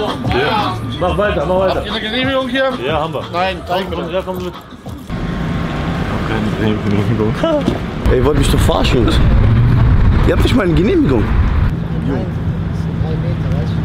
Ja. Mach weiter, mach weiter. Habt ihr eine Genehmigung hier? Ja, haben wir. Nein, zeig mir. Ja, komm mit. Keine Genehmigung. Ey, ihr wollt mich doch verarschen, Jungs. Ihr habt nicht mal eine Genehmigung. Nein, das sind 3 Meter, weißt du?